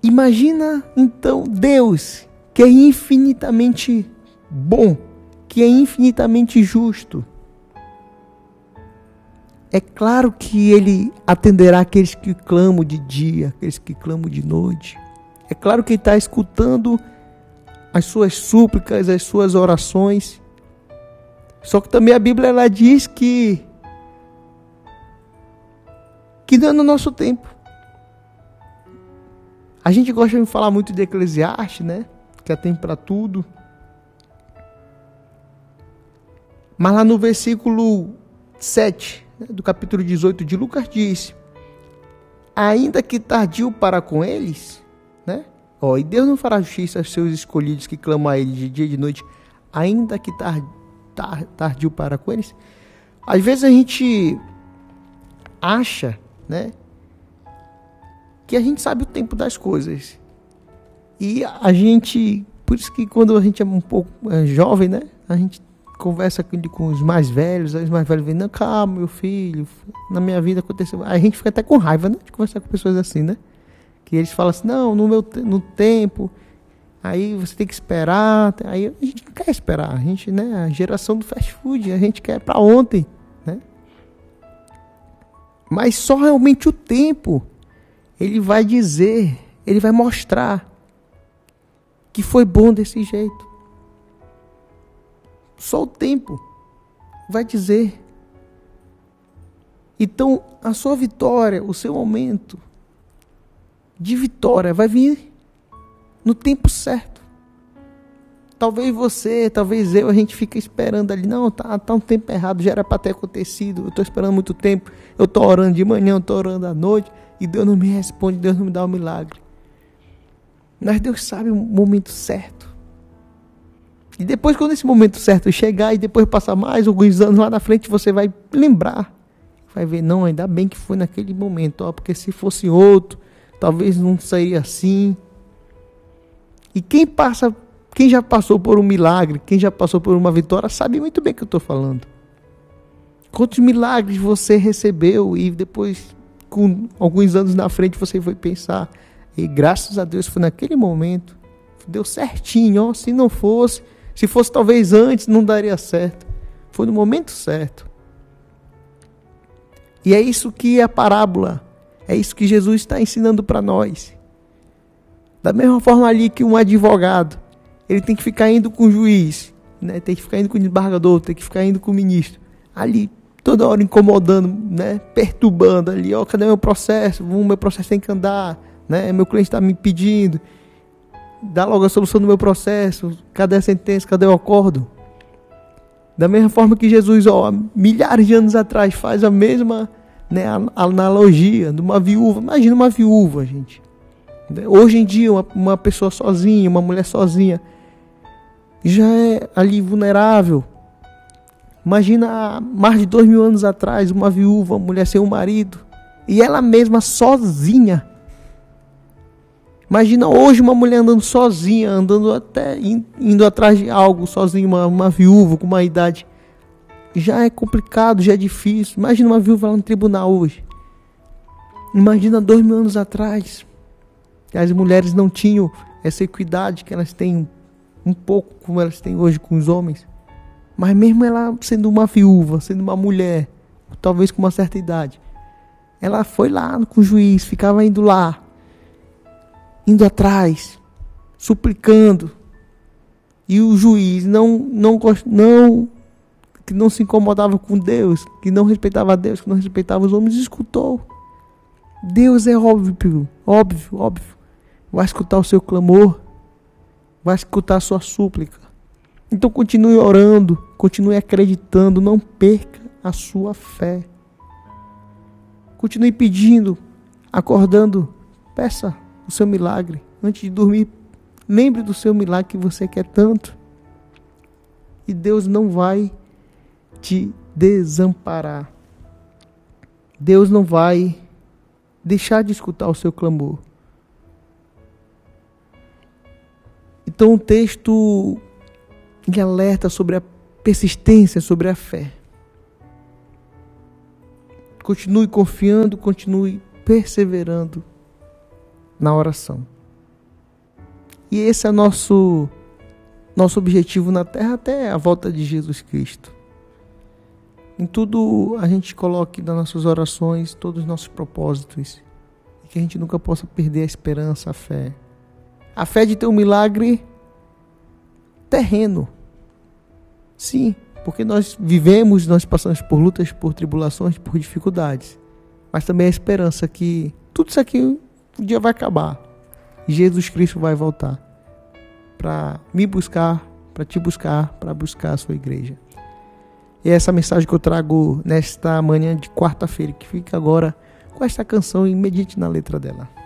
Imagina então Deus, que é infinitamente bom, que é infinitamente justo. É claro que Ele atenderá aqueles que clamam de dia, aqueles que clamam de noite. É claro que Ele está escutando as suas súplicas, as suas orações. Só que também a Bíblia ela diz que não é no nosso tempo. A gente gosta de falar muito de Eclesiastes, né? Que há tempo para tudo. Mas lá no versículo 7, né, do capítulo 18 de Lucas diz: ainda que tardio para com eles, né? E Deus não fará justiça aos seus escolhidos que clamam a Ele de dia e de noite, ainda que tardio para com eles. Às vezes a gente acha, né, que a gente sabe o tempo das coisas. E a gente, por isso que quando a gente é um pouco jovem, né, a gente conversa com os mais velhos vêm, não, calma, meu filho, na minha vida aconteceu. Aí a gente fica até com raiva, né, de conversar com pessoas assim, né, que eles falam assim, não, no tempo, aí você tem que esperar. Aí a gente não quer esperar, a gente, né, a geração do fast food, a gente quer para ontem, né. Mas só realmente o tempo, ele vai dizer, ele vai mostrar que foi bom desse jeito. Só o tempo vai dizer. Então, a sua vitória, o seu momento de vitória vai vir no tempo certo. Talvez você, talvez eu, a gente fica esperando ali. Não, tá um tempo errado, já era para ter acontecido. Eu estou esperando muito tempo. Eu estou orando de manhã, eu estou orando à noite. E Deus não me responde, Deus não me dá um milagre. Mas Deus sabe o momento certo. E depois, quando esse momento certo chegar, e depois passar mais alguns anos lá na frente, você vai lembrar. Vai ver, não, ainda bem que foi naquele momento. Porque se fosse outro, talvez não sairia assim. E quem já passou por um milagre, quem já passou por uma vitória, sabe muito bem o que eu estou falando. Quantos milagres você recebeu e depois, com alguns anos na frente, você foi pensar, e graças a Deus foi naquele momento, deu certinho, se não fosse, se fosse talvez antes, não daria certo. Foi no momento certo. E é isso que é a parábola, é isso que Jesus está ensinando para nós. Da mesma forma ali que um advogado, ele tem que ficar indo com o juiz, né? Tem que ficar indo com o desembargador, tem que ficar indo com o ministro, ali toda hora incomodando, né? Perturbando ali, cadê meu processo? Meu processo tem que andar, né? Meu cliente está me pedindo, dá logo a solução do meu processo, cadê a sentença, cadê o acordo? Da mesma forma que Jesus, milhares de anos atrás, faz a mesma, né, analogia de uma viúva. Imagina uma viúva, gente. Hoje em dia, uma pessoa sozinha, uma mulher sozinha, já é ali vulnerável. Imagina mais de 2000 anos atrás, uma viúva, uma mulher sem um marido, e ela mesma sozinha. Imagina hoje uma mulher andando sozinha, indo atrás de algo sozinha, uma viúva com uma idade. Já é complicado, já é difícil. Imagina uma viúva lá no tribunal hoje. Imagina 2000 anos atrás. As mulheres não tinham essa equidade que elas têm um pouco como elas têm hoje com os homens. Mas mesmo ela sendo uma viúva, sendo uma mulher, talvez com uma certa idade, ela foi lá com o juiz, ficava indo lá, indo atrás, suplicando. E o juiz que não se incomodava com Deus, que não respeitava Deus, que não respeitava os homens, escutou. Deus é óbvio. Vai escutar o seu clamor, vai escutar a sua súplica. Então continue orando, continue acreditando, não perca a sua fé. Continue pedindo, acordando, peça o seu milagre. Antes de dormir, lembre do seu milagre que você quer tanto. E Deus não vai te desamparar. Deus não vai deixar de escutar o seu clamor. Então o texto ele alerta sobre a persistência, sobre a fé. Continue confiando, continue perseverando na oração. E esse é nosso objetivo na Terra até a volta de Jesus Cristo. Em tudo a gente coloque nas nossas orações todos os nossos propósitos. E que a gente nunca possa perder a esperança, a fé. A fé de ter um milagre terreno. Sim, porque nós vivemos, nós passamos por lutas, por tribulações, por dificuldades. Mas também a esperança que tudo isso aqui um dia vai acabar. E Jesus Cristo vai voltar para me buscar, para te buscar, para buscar a sua igreja. E é essa mensagem que eu trago nesta manhã de quarta-feira, que fica agora com esta canção e medite na letra dela.